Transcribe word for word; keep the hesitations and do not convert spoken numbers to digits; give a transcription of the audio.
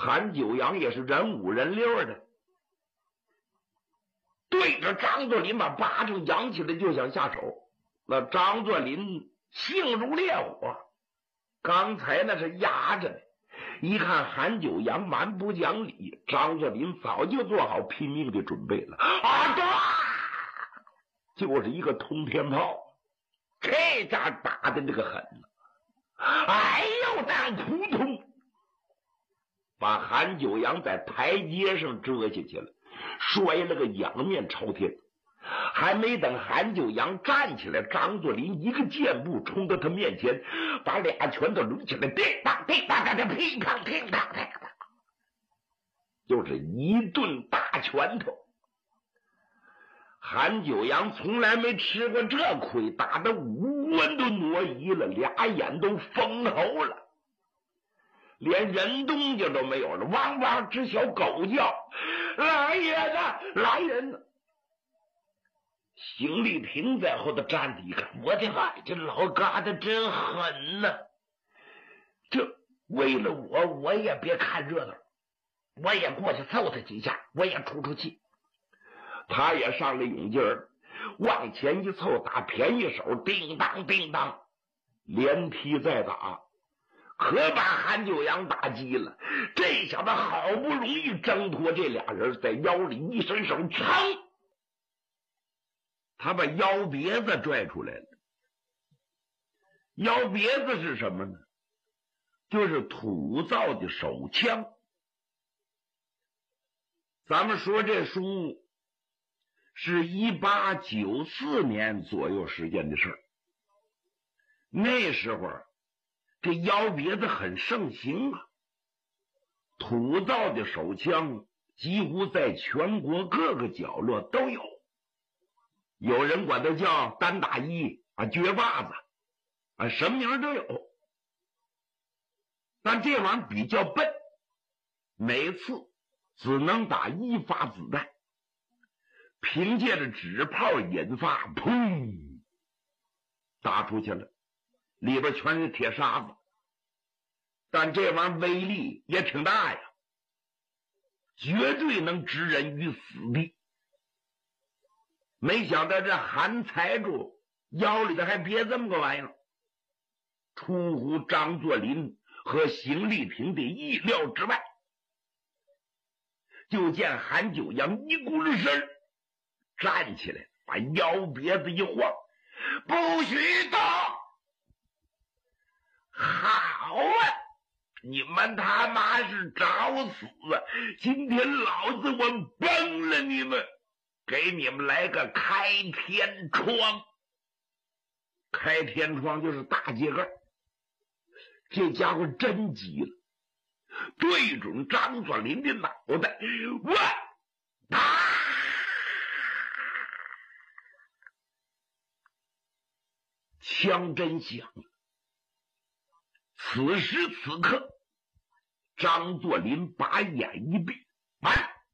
韩九阳也是人五人六的，对着张作霖把巴掌扬起来就想下手。那张作霖性如烈火，刚才那是压着的，一看韩九阳蛮不讲理，张作霖早就做好拼命的准备了。啊，就是一个通天炮，这家打的这个狠，哎呦，当扑通，把韩九阳在台阶上折下去了，摔了个仰面朝天。还没等韩九阳站起来，张作霖一个箭步冲到他面前，把俩拳头抡起来，叮当叮当当，乒乓乒乓乒乓，就是一顿大拳头。韩九阳从来没吃过这亏，打得五官都挪移了，俩眼都封喉了，连人动静都没有了，汪汪直小狗叫，来人呐，来人呐！邢丽萍在后头站着一看，我的妈，这老疙瘩真狠呐、啊！这为了我，我也别看热闹，我也过去揍他几下，我也出出气。他也上了勇劲儿，往前一凑，打便宜手，叮当叮当，连踢再打，可把韩九阳打急了。这小子好不容易挣脱这俩人，在腰里一伸手，噌，他把腰别子拽出来了。腰别子是什么呢？就是土造的手枪。咱们说这书是一八九四年左右时间的事儿，那时候这腰别子很盛行啊，土造的手枪几乎在全国各个角落都有，有人管它叫单打一啊、撅把子啊，什么名都有。但这玩意儿比较笨，每次只能打一发子弹，凭借着纸炮引发，砰，打出去了，里边全是铁沙子。但这玩意儿威力也挺大呀，绝对能置人于死地。没想到这韩财主腰里头还别这么个玩意儿，出乎张作霖和邢丽萍的意料之外。就见韩九阳一咕噜身站起来，把腰别子一晃，不许动！好啊，你们他妈是找死啊！今天老子我崩了你们，给你们来个开天窗。开天窗就是大秸秆，这家伙真急了，对准张作霖的脑袋，我啪！枪真响了。此时此刻，张作霖把眼一闭，完，